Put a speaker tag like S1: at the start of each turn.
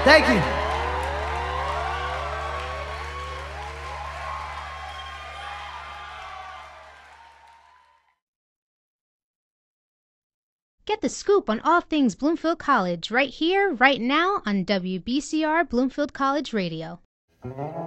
S1: Thank you.
S2: Get the scoop on all things Bloomfield College right here, right now on WBCR Bloomfield College Radio.